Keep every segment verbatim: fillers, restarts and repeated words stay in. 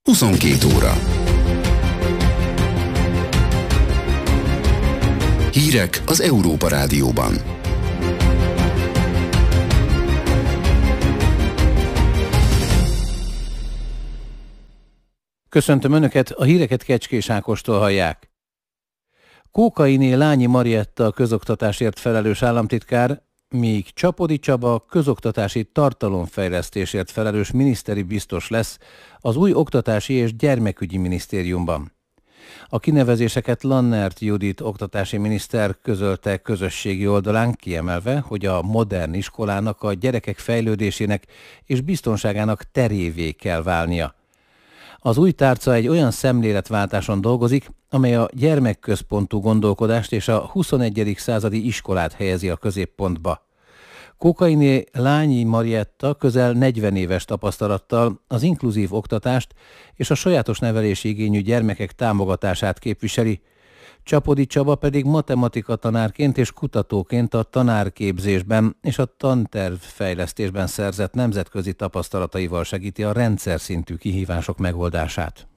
huszonkét óra. Hírek az Európa Rádióban. Köszöntöm Önöket, a híreket Kecskés Ákostól hallják. Kókainé Lányi Marietta a közoktatásért felelős államtitkár, míg Csapody Csaba közoktatási tartalomfejlesztésért felelős miniszteri biztos lesz az új Oktatási és Gyermekügyi Minisztériumban. A kinevezéseket Lannert Judit oktatási miniszter közölte közösségi oldalán, kiemelve, hogy a modern iskolának a gyerekek fejlődésének és biztonságának terévé kell válnia. Az új tárca egy olyan szemléletváltáson dolgozik, amely a gyermekközpontú gondolkodást és a huszonegyedik századi iskolát helyezi a középpontba. Kókainé Lányi Marietta közel negyven éves tapasztalattal az inkluzív oktatást és a sajátos nevelési igényű gyermekek támogatását képviseli, Csapody Csaba pedig matematika tanárként és kutatóként a tanárképzésben és a tantervfejlesztésben szerzett nemzetközi tapasztalataival segíti a rendszer szintű kihívások megoldását.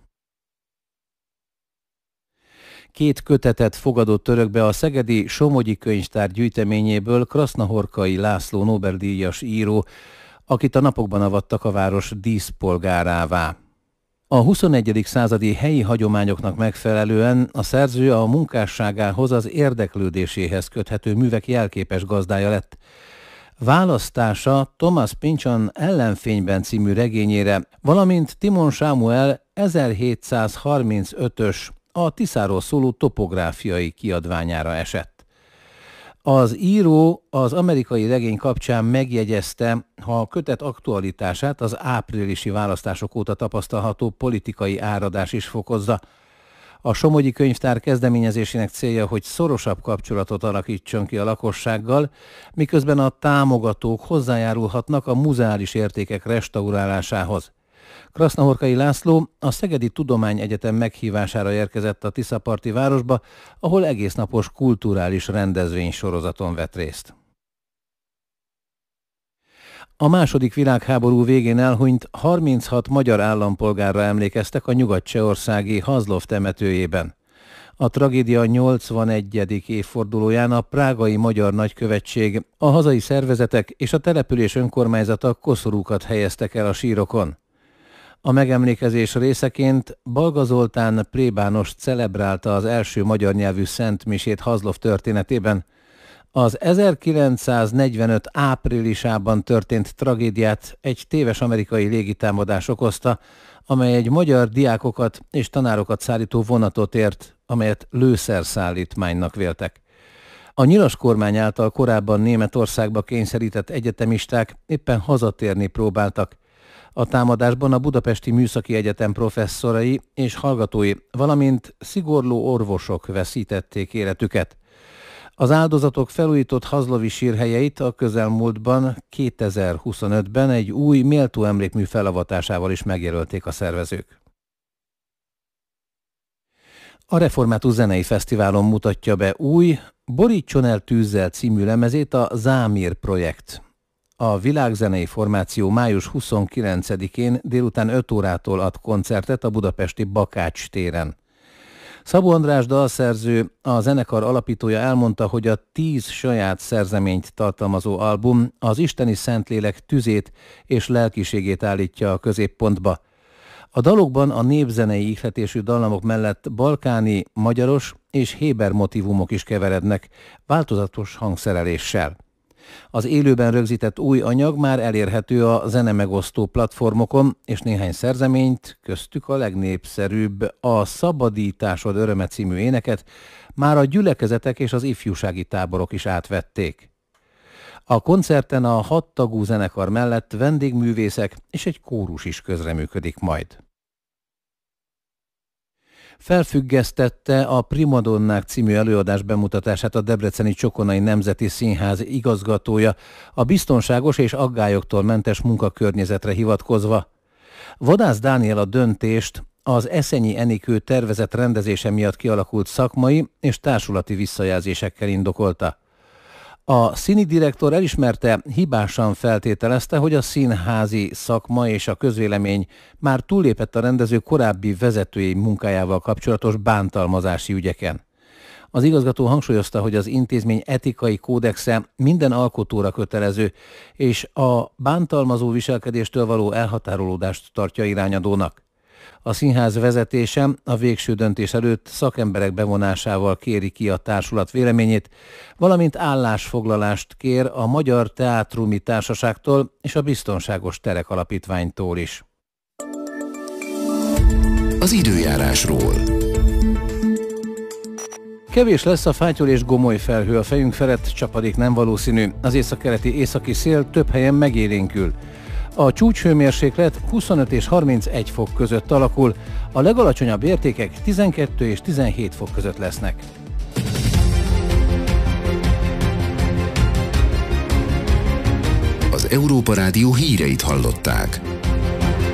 Két kötetet fogadott örökbe a szegedi Somogyi Könyvtár gyűjteményéből Krasznahorkai László Nobel-díjas író, akit a napokban avattak a város díszpolgárává. A huszonegyedik századi helyi hagyományoknak megfelelően a szerző a munkásságához, az érdeklődéséhez köthető művek jelképes gazdája lett. Választása Thomas Pynchon Ellenfényben című regényére, valamint Timon Sámuel ezerhétszázharmincötös a Tiszáról szóló topográfiai kiadványára esett. Az író az amerikai regény kapcsán megjegyezte, ha a kötet aktualitását az áprilisi választások óta tapasztalható politikai áradás is fokozza. A Somogyi Könyvtár kezdeményezésének célja, hogy szorosabb kapcsolatot alakítson ki a lakossággal, miközben a támogatók hozzájárulhatnak a muzeális értékek restaurálásához. Krasznahorkai László a Szegedi Tudományegyetem meghívására érkezett a tiszaparti városba, ahol egésznapos kulturális rendezvénysorozaton vett részt. A második világháború végén elhunyt harminchat magyar állampolgárra emlékeztek a nyugat-csehországi Hazlov temetőjében. A tragédia nyolcvanegyedik évfordulóján a prágai magyar nagykövetség, a hazai szervezetek és a település önkormányzata koszorúkat helyeztek el a sírokon. A megemlékezés részeként Balga Zoltán plébános celebrálta az első magyar nyelvű szentmisét Hazlov történetében. Az ezerkilencszáznegyvenöt áprilisában történt tragédiát egy téves amerikai légitámadás okozta, amely egy magyar diákokat és tanárokat szállító vonatot ért, amelyet lőszerszállítmánynak véltek. A nyilas kormány által korábban Németországba kényszerített egyetemisták éppen hazatérni próbáltak. A támadásban a Budapesti Műszaki Egyetem professzorai és hallgatói, valamint szigorló orvosok veszítették életüket. Az áldozatok felújított hazlovi sírhelyeit a közelmúltban, kétezer-huszonötben egy új méltó emlékmű felavatásával is megjelölték a szervezők. A Református Zenei Fesztiválon mutatja be új, Borítson el tűzzel című lemezét a Zámír projekt. A világzenei formáció május huszonkilencedikén délután öt órától ad koncertet a budapesti Bakács téren. Szabó András dalszerző, a zenekar alapítója elmondta, hogy a tíz saját szerzeményt tartalmazó album az isteni szentlélek tüzét és lelkiségét állítja a középpontba. A dalokban a népzenei ihletésű dallamok mellett balkáni, magyaros és héber motívumok is keverednek, változatos hangszereléssel. Az élőben rögzített új anyag már elérhető a zenemegosztó platformokon, és néhány szerzeményt, köztük a legnépszerűbb, a Szabadításod öröme című éneket már a gyülekezetek és az ifjúsági táborok is átvették. A koncerten a hat tagú zenekar mellett vendégművészek és egy kórus is közreműködik majd. Felfüggesztette a Primadonnák című előadás bemutatását a debreceni Csokonai Nemzeti Színház igazgatója, a biztonságos és aggályoktól mentes munkakörnyezetre hivatkozva. Vadász Dániel a döntést az Eszenyi Enikő tervezett rendezése miatt kialakult szakmai és társulati visszajelzésekkel indokolta. A színidirektor elismerte, hibásan feltételezte, hogy a színházi szakma és a közvélemény már túllépett a rendező korábbi vezetői munkájával kapcsolatos bántalmazási ügyeken. Az igazgató hangsúlyozta, hogy az intézmény etikai kódexe minden alkotóra kötelező, és a bántalmazó viselkedéstől való elhatárolódást tartja irányadónak. A színház vezetése a végső döntés előtt szakemberek bevonásával kéri ki a társulat véleményét, valamint állásfoglalást kér a Magyar Teátrumi Társaságtól és a Biztonságos Terek Alapítványtól is. Az időjárásról. Kevés lesz a fátyol és gomoly felhő a fejünk felett, csapadék nem valószínű. Az északkeleti északi szél több helyen megélénkül. A csúcshőmérséklet huszonöt és harmincegy fok között alakul, a legalacsonyabb értékek tizenkettő és tizenhét fok között lesznek. Az Európa Rádió híreit hallották.